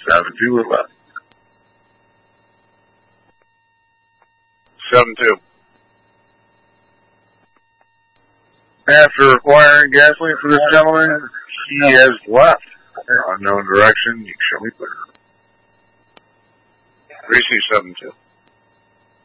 7-2 with left. 7-2. After acquiring gasoline for this gentleman, he has left. Unknown direction, you can show me clear. Receive 7-2.